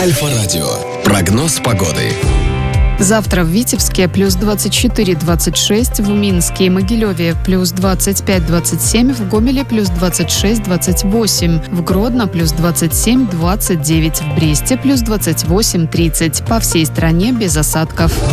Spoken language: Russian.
Альфа-радио. Прогноз погоды. Завтра в Витебске плюс 24-26, в Минске и Могилеве плюс 25-27, в Гомеле плюс 26-28, в Гродно плюс 27-29, в Бресте плюс 28-30. По всей стране без осадков.